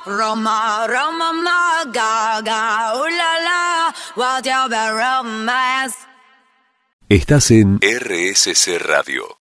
Roma, Roma, ma, gaga, la, la, what you romance. Estás en RSC Radio.